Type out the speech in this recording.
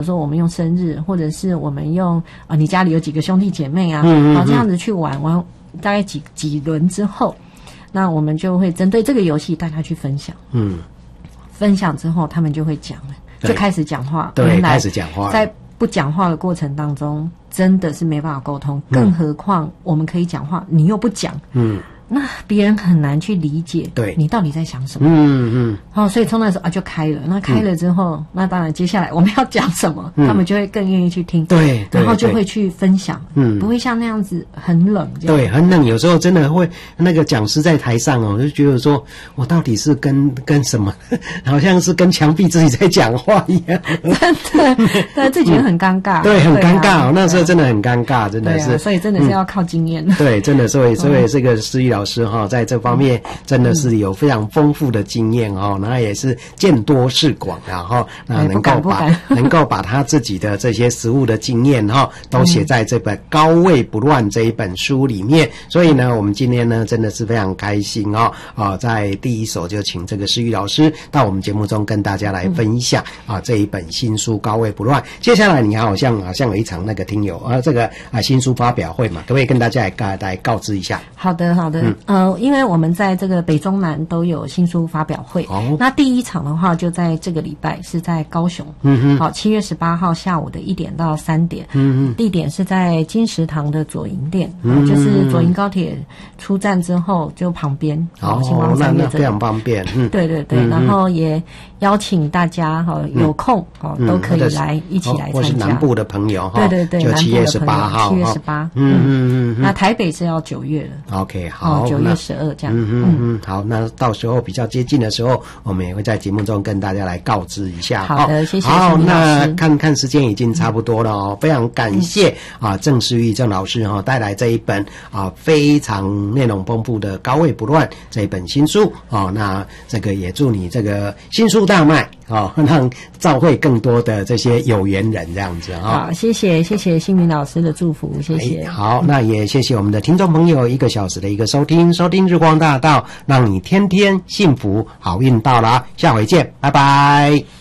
说我们用生日，或者是我们用你家里有几个兄弟姐妹啊，好这样子去玩大概几轮之后，那我们就会针对这个游戏大家去分享，分享之后他们就会讲了，就开始讲话， 对，开始讲话， 在不讲话的过程当中真的是没办法沟通，更何况我们可以讲话你又不讲，那别人很难去理解对你到底在想什么。所以从那时候就开了。那开了之后，那当然接下来我们要讲什么，他们就会更愿意去听。对，然后就会去分享。不会像那样子很冷这样。对， 很冷。有时候真的会那个讲师在台上就觉得说我到底是跟什么，好像是跟墙壁自己在讲话一样。 真的，但自己很尴尬。 对，很尴尬。那时候真的很尴尬，真的是。 所以真的是要靠经验。 对，真的，所以这个诗玉老师在这方面真的是有非常丰富的经验那也是见多识广那能够把他自己的这些实务的经验都写在这本《高位不乱》这一本书里面。所以呢，我们今天呢真的是非常开心在第一首就请这个诗玉老师到我们节目中跟大家来分享这一本新书《高位不乱》。接下来你好像有一场那个听友这个新书发表会嘛，可不可以跟大家来告知一下？ 好的，因为我们在这个北中南都有新书发表会，那第一场的话就在这个礼拜是在高雄，7月18号下午的1点到3点，地点是在金石堂的左营店，就是左营高铁出站之后就旁边，星光三月那非常方便， 对，然后也邀请大家有空都可以来一起来参加， 或是南部的朋友对， 就7月18号，7 月18，那台北是要9月了 ，OK， 好 ，9月12这样， 好，那到时候比较接近的时候，我们也会在节目中跟大家来告知一下。 好的，谢谢。 好，那看时间已经差不多了非常感谢郑诗玉郑老师带来这一本非常内容丰富的《高位不乱》这一本新书那这个也祝你这个新书大卖让召会更多的这些有缘人这样子好，谢谢新民老师的祝福，谢谢。 好，那也谢谢我们的听众朋友1个小时的一个收听日光大道，让你天天幸福，好运到了，下回见，拜拜。